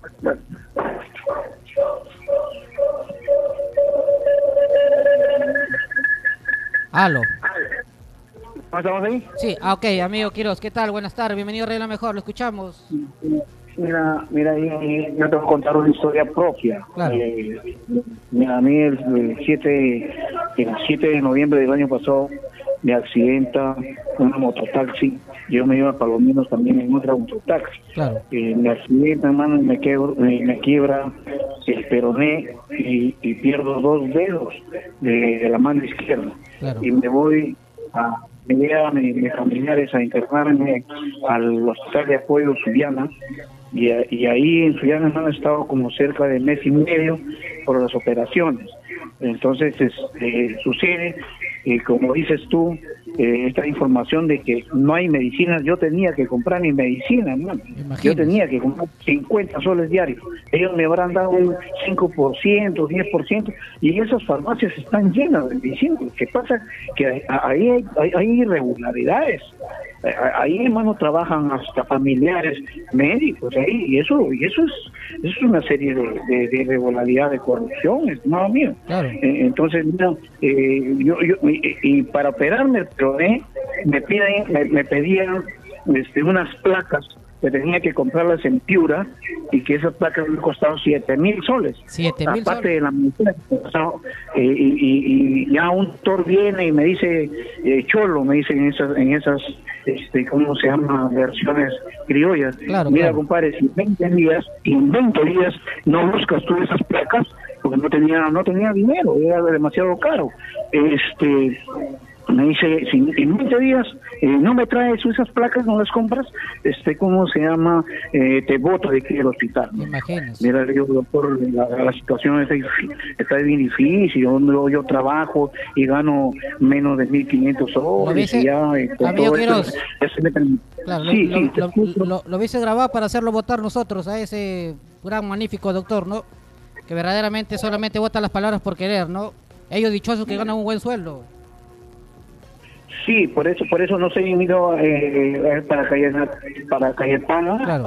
Aló. ¿Estamos ahí? Sí, ok, amigo Quiroz, ¿qué tal? Buenas tardes, bienvenido a Regla Mejor, lo escuchamos. Mira, yo te voy a contar una historia propia. Claro. Mira, a mí el 7 de noviembre del año pasado me accidenta una mototaxi. Yo me iba a Palominos también en otra mototaxi. Claro. Me accidenta, hermano, me quiebra el peroné y pierdo 2 dedos de la mano izquierda. Claro. Y me voy me llevan mis familiares a internarme al hospital de apoyo Subiana, y ahí en Subiana han estado como cerca de mes y medio por las operaciones. Entonces sucede, como dices tú, esta información de que no hay medicinas. Yo tenía que comprar mi medicina, hermano. Yo tenía que comprar 50 soles diarios. Ellos me habrán dado un 5%, 10%, y esas farmacias están llenas de medicinas. Lo que pasa que ahí hay irregularidades. Ahí, hermano, trabajan hasta familiares médicos ahí, y eso es una serie de irregularidades, de corrupción, estimado mío. Claro. Entonces, mira, y para operarme me pedían unas placas que tenía que comprarlas en Piura, y que esas placas me costaron 7,000 soles. 7,000 aparte soles. de la medicina, y ya un doctor viene y me dice, Cholo, me dice en esas ¿cómo se llama? Versiones criollas. Claro, Mira, claro. compadre, si en 20 días no buscas tú esas placas, porque no tenía dinero, era demasiado caro. Me dice, si en 20 días no me traes esas placas, no las compras, ¿cómo se llama? Te boto de aquí del hospital. Imagínese. Mira, yo, doctor, la situación está bien difícil. Yo trabajo y gano menos de 1,500 soles. Lo Y ya, amigo Quiroz. ya se meten. Claro, Sí, te escucho. lo hubiese grabado para hacerlo votar nosotros, a ese gran magnífico doctor, ¿no? Que verdaderamente solamente vota las palabras por querer, ¿no? Ellos dichosos que ganan un buen sueldo. Sí, por eso no se han ido para Cayetana. Claro.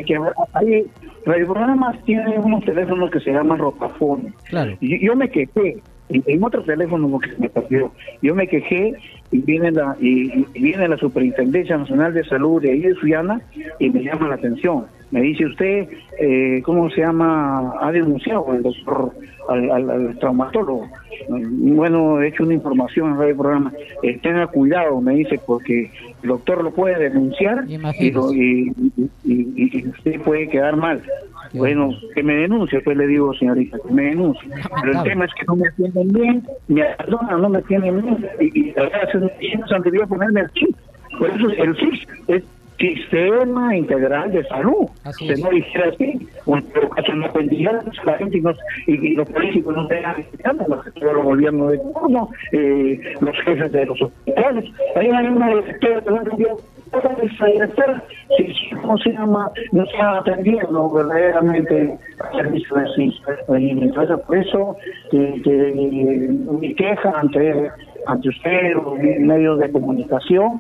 Radio Programas tiene unos teléfonos que se llaman rotafones. Claro. Y yo me quejé en otro teléfono porque se me perdió. Yo me quejé y viene la Superintendencia Nacional de Salud de ahí de Sullana y me llama la atención. Me dice usted, ¿cómo se llama? Ha denunciado al doctor, al traumatólogo. Bueno, he hecho una información en el programa. Tenga cuidado, me dice, porque el doctor lo puede denunciar y usted puede quedar mal. Bueno, que me denuncie, pues le digo, señorita, que me denuncie. Pero el tema es que no me atienden bien, me abandonan, no me atienden bien. Y la verdad, se debió ponerme el chip. Por eso el chip es Sistema Integral de Salud. Así no dijera así, o en todo caso no aprendía la gente y los políticos no se dejan los gobiernos de turno, los jefes de los hospitales. Hay una directora que no entendió. Esa directora, ¿cómo se llama? No se ha atendido verdaderamente al servicio de sí. Entonces, por eso mi queja ante usted, los medios de comunicación,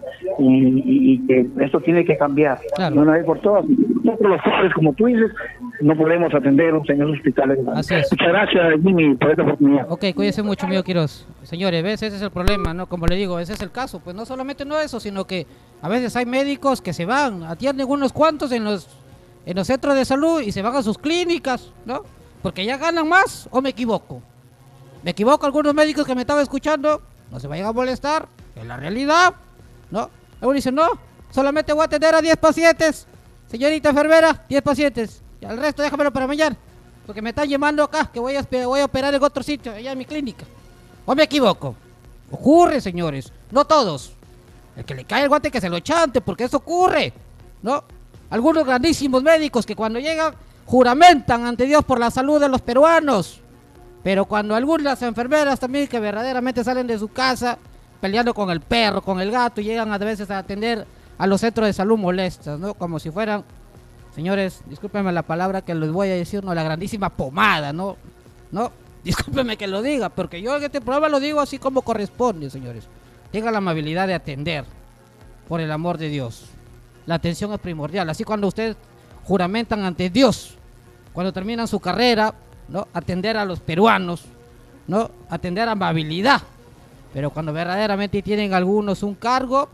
y que esto tiene que cambiar. Claro. De una vez por todas. Nosotros los pobres, como tú dices, no podemos atenderlos en esos hospitales. Así es. Muchas gracias, Jimmy, por esta oportunidad. Ok, cuídese mucho, amigo Quiroz. Señores, ¿ves? Ese es el problema, ¿no? Como le digo, ese es el caso. Pues no solamente no eso, sino que a veces hay médicos que se van, atienden unos cuantos en los centros de salud y se van a sus clínicas, ¿no? Porque ya ganan más, ¿o me equivoco? ¿Me equivoco? Algunos médicos que me estaban escuchando, no se vayan a molestar, es la realidad, ¿no? Algunos dicen, no, solamente voy a atender a 10 pacientes, señorita enfermera, 10 pacientes, y al resto déjamelo para mañana, porque me están llamando acá, que voy a operar en otro sitio, allá en mi clínica. ¿O me equivoco? Ocurre, señores, no todos. El que le cae el guante que se lo chante, porque eso ocurre, ¿no? Algunos grandísimos médicos que cuando llegan juramentan ante Dios por la salud de los peruanos. Pero cuando algunas enfermeras también que verdaderamente salen de su casa peleando con el perro, con el gato, y llegan a veces a atender a los centros de salud molestas, ¿no? Como si fueran, señores, discúlpenme la palabra que les voy a decir, no, la grandísima pomada, ¿no? ¿No? Discúlpenme que lo diga, porque yo en este programa lo digo así como corresponde, señores. Tenga la amabilidad de atender, por el amor de Dios. La atención es primordial. Así cuando ustedes juramentan ante Dios, cuando terminan su carrera, ¿no? Atender a los peruanos, ¿no? Atender amabilidad. Pero cuando verdaderamente tienen algunos un cargo,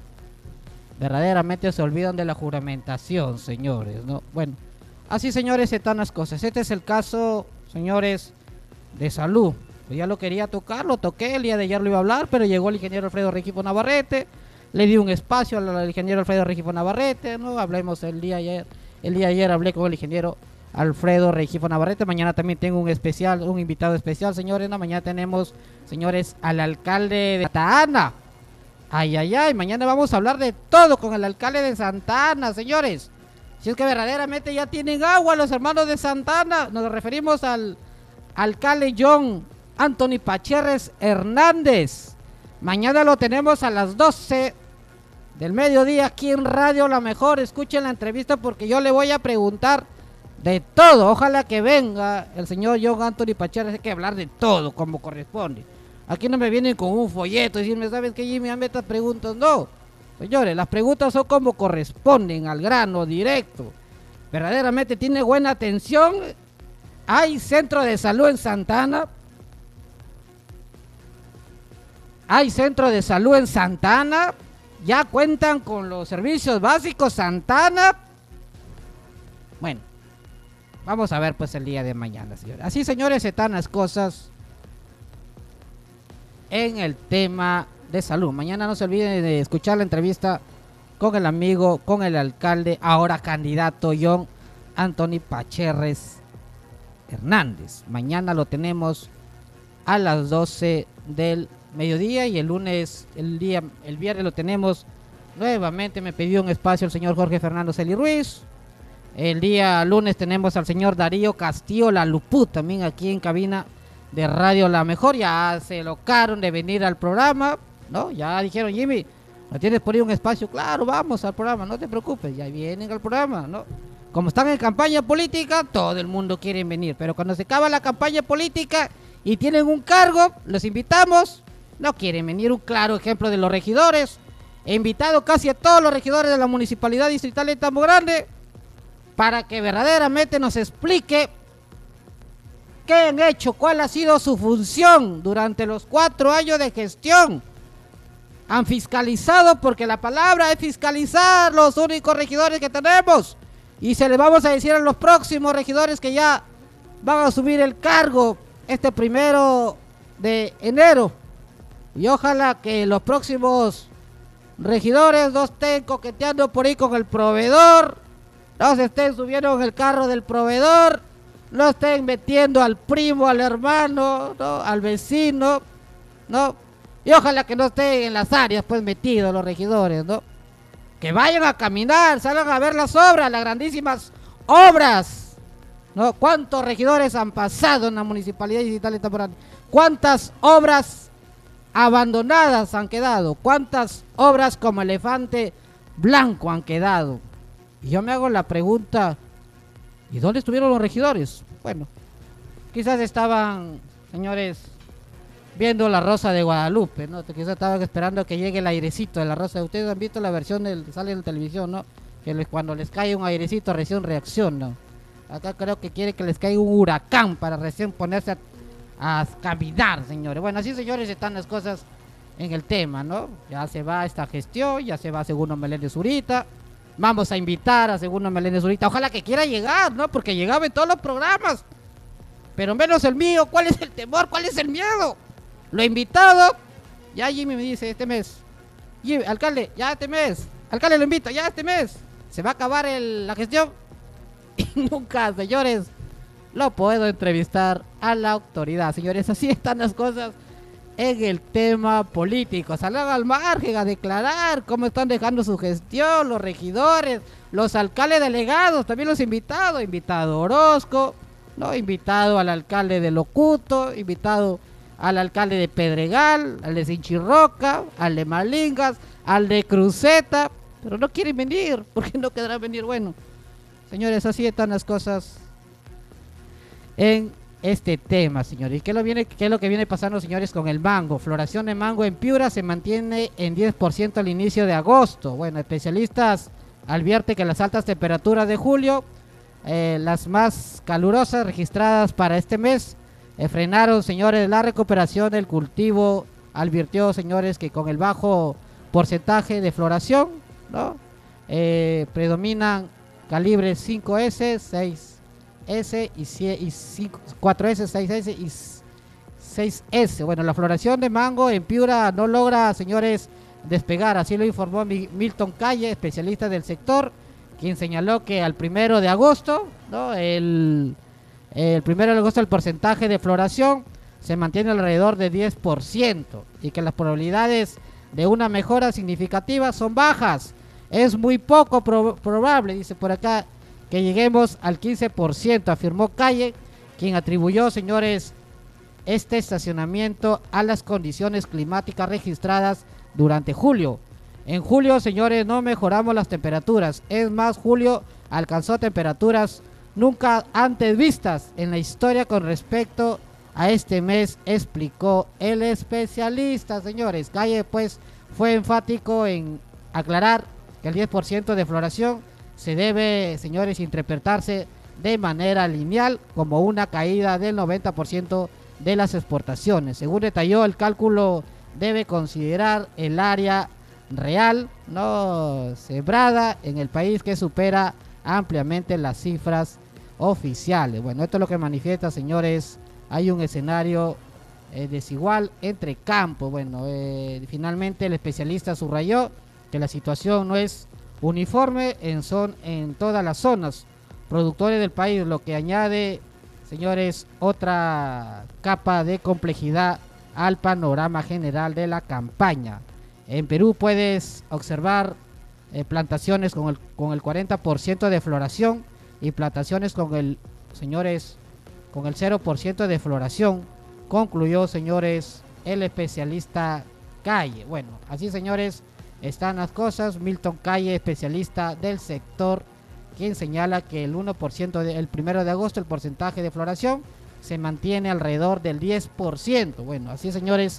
verdaderamente se olvidan de la juramentación, señores, ¿no? Bueno, así, señores, están las cosas. Este es el caso, señores, de salud. Pues ya lo quería tocar, lo toqué, el día de ayer lo iba a hablar, pero llegó el ingeniero Alfredo Rengifo Navarrete, le di un espacio al ingeniero Alfredo Rengifo Navarrete, ¿no? Hablemos el día de ayer hablé con el ingeniero Alfredo Rengifo Navarrete. Mañana también tengo un invitado especial, señores. Mañana tenemos, señores, al alcalde de Santa Ana. Ay, mañana vamos a hablar de todo con el alcalde de Santa Ana, señores. Si es que verdaderamente ya tienen agua los hermanos de Santa Ana. Nos referimos al alcalde John Anthony Pacherres Hernández. Mañana lo tenemos a las 12 del mediodía aquí en Radio La Mejor. Escuchen la entrevista porque yo le voy a preguntar de todo. Ojalá que venga el señor John Anthony Pacherres. Hay que hablar de todo como corresponde. Aquí no me vienen con un folleto y decirme, ¿sabes qué, Jimmy? Hazme estas preguntas. No, señores, las preguntas son como corresponden, al grano, directo. Verdaderamente tiene buena atención. Hay centro de salud en Santa Ana. Hay centro de salud en Santa Ana. Ya cuentan con los servicios básicos Santa Ana. Bueno, vamos a ver pues el día de mañana, señores. Así, señores, están las cosas en el tema de salud. Mañana no se olviden de escuchar la entrevista con el amigo, con el alcalde, ahora candidato John Anthony Pacherres Hernández. Mañana lo tenemos a las 12 del mediodía y el viernes lo tenemos nuevamente. Me pidió un espacio el señor Jorge Fernando Celi Ruiz. El día lunes tenemos al señor Darío Castillo La Luput también aquí en cabina de Radio La Mejor. Ya se locaron de venir al programa, ¿no? Ya dijeron, Jimmy, ¿no tienes por ahí un espacio? Claro, vamos al programa, no te preocupes, ya vienen al programa, ¿no? Como están en campaña política, todo el mundo quiere venir, pero cuando se acaba la campaña política y tienen un cargo, los invitamos, No quieren venir. Un claro ejemplo de los regidores. He invitado casi a todos los regidores de la Municipalidad Distrital de Tambo Grande para que verdaderamente nos explique qué han hecho, cuál ha sido su función durante los 4 años de gestión. Han fiscalizado, porque la palabra es fiscalizar, los únicos regidores que tenemos. Y se les vamos a decir a los próximos regidores que ya van a asumir el cargo este 1 de enero. Y ojalá que los próximos regidores no estén coqueteando por ahí con el proveedor, no se estén subiendo en el carro del proveedor, no estén metiendo al primo, al hermano, ¿no?, al vecino, ¿no? Y ojalá que no estén en las áreas pues metidos los regidores, ¿no? Que vayan a caminar, salgan a ver las obras, las grandísimas obras, ¿no? ¿Cuántos regidores han pasado en la Municipalidad Distrital de Tambo Grande? ¿Cuántas obras abandonadas han quedado? ¿Cuántas obras como elefante blanco han quedado? Y yo me hago la pregunta, ¿y dónde estuvieron los regidores? Bueno, quizás estaban, señores, viendo La Rosa de Guadalupe, ¿no? Quizás estaban esperando que llegue el airecito de La Rosa. Ustedes han visto la versión que sale en la televisión, ¿no? Que cuando les cae un airecito recién reaccionan. Acá creo que quiere que les caiga un huracán para recién ponerse a caminar, señores. Bueno, así, señores, están las cosas en el tema, ¿no? Ya se va esta gestión, ya se va Segundo Meléndez Zurita. Vamos a invitar a Segundo Meléndez Zurita. Ojalá que quiera llegar, ¿no? Porque llegaba en todos los programas. Pero menos el mío. ¿Cuál es el temor? ¿Cuál es el miedo? Lo he invitado. Ya Jimmy me dice este mes. Jimmy, alcalde, ya este mes. Alcalde, lo invito, ya este mes. Se va a acabar la gestión. Y nunca, señores, lo puedo entrevistar a la autoridad. Señores, así están las cosas en el tema político. Salgan al margen a declarar cómo están dejando su gestión los regidores, los alcaldes delegados, también los invitados. Invitado Orozco, ¿no? Invitado al alcalde de Locuto, invitado al alcalde de Pedregal, al de Sinchirroca, al de Malingas, al de Cruceta, pero no quieren venir. ¿Por qué no querrán venir? Bueno, señores, así están las cosas en este tema, señores. ¿Y qué es lo que viene pasando, señores, con el mango? Floración de mango en Piura se mantiene en 10% al inicio de agosto. Bueno, especialistas advierten que las altas temperaturas de julio, las más calurosas registradas para este mes, frenaron, señores, la recuperación del cultivo. Advirtió, señores, que con el bajo porcentaje de floración, ¿no? Predominan calibres 5S, 6S y 4S, 6S y 6S. Bueno, la floración de mango en Piura no logra, señores, despegar. Así lo informó Milton Calle, especialista del sector, quien señaló que al 1 de agosto, ¿no? El 1 de agosto el porcentaje de floración se mantiene alrededor de 10% y que las probabilidades de una mejora significativa son bajas. Es muy poco probable, dice por acá, que lleguemos al 15%, afirmó Calle, quien atribuyó, señores, este estacionamiento a las condiciones climáticas registradas durante julio. En julio, señores, no mejoramos las temperaturas. Es más, julio alcanzó temperaturas nunca antes vistas en la historia con respecto a este mes, explicó el especialista, señores. Calle, pues, fue enfático en aclarar que el 10% de floración se debe, señores, interpretarse de manera lineal como una caída del 90% de las exportaciones. Según detalló, el cálculo debe considerar el área real no sembrada en el país, que supera ampliamente las cifras oficiales. Bueno, esto es lo que manifiesta, señores. Hay un escenario desigual entre campos. Bueno, finalmente el especialista subrayó que la situación no es uniforme en todas las zonas productores del país, lo que añade, señores, otra capa de complejidad al panorama general de la campaña. En Perú puedes observar plantaciones con el 40% de floración y plantaciones con el 0% de floración, concluyó, señores, el especialista Calle. Bueno, así, señores, están las cosas. Milton Calle, especialista del sector, quien señala que el 1% el 1 de agosto el porcentaje de floración se mantiene alrededor del 10%. Bueno, así, señores,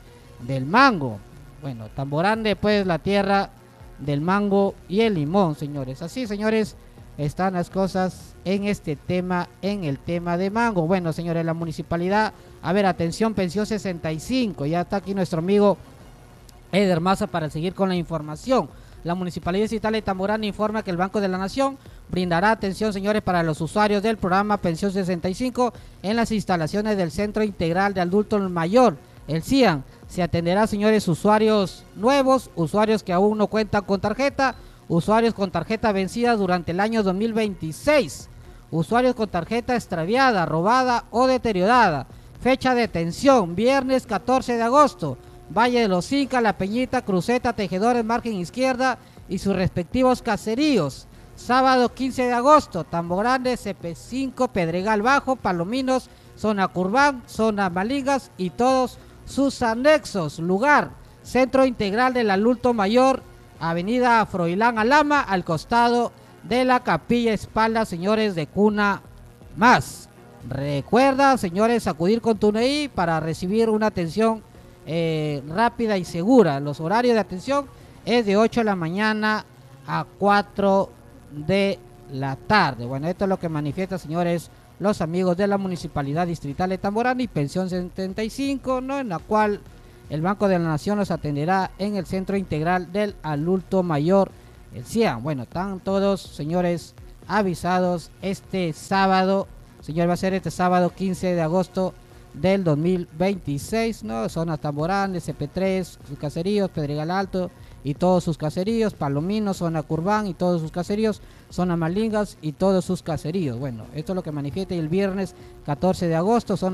del mango. Bueno, Tamborande pues la tierra del mango y el limón, señores. Así, señores, están las cosas en este tema, en el tema de mango. Bueno, señores, la municipalidad, a ver, atención, pensión 65, ya está aquí nuestro amigo Eder Maza para seguir con la información. La Municipalidad Distrital de Tamborán informa que el Banco de la Nación brindará atención, señores, para los usuarios del programa Pensión 65 en las instalaciones del Centro Integral de Adulto Mayor, el CIAN. Se atenderá, señores, usuarios nuevos, usuarios que aún no cuentan con tarjeta, usuarios con tarjeta vencida durante el año 2026, usuarios con tarjeta extraviada, robada o deteriorada. Fecha de atención, viernes 14 de agosto. Valle de los Incas, La Peñita, Cruceta, Tejedores, margen izquierda y sus respectivos caseríos. Sábado 15 de agosto, Tamborande, CP5, Pedregal Bajo, Palominos, zona Curbán, zona Malingas y todos sus anexos. Lugar, Centro Integral del Adulto Mayor, Avenida Froilán Alama, al costado de la Capilla Espalda, señores de Cuna Más. Recuerda, señores, acudir con tu NI para recibir una atención rápida y segura. Los horarios de atención es de 8 de la mañana a 4 de la tarde. Bueno, esto es lo que manifiesta, señores, los amigos de la Municipalidad Distrital de Tamborán y Pensión 75, ¿no? En la cual el Banco de la Nación los atenderá en el Centro Integral del Adulto Mayor, el CIAN. Bueno, están todos, señores, avisados este sábado, señor, va a ser este sábado 15 de agosto del 2026, ¿no? Zona Tamborán, SP3, sus caseríos, Pedregal Alto y todos sus caseríos, Palomino, zona Curbán y todos sus caseríos, zona Malingas y todos sus caseríos. Bueno, esto es lo que manifiesta el viernes 14 de agosto, zona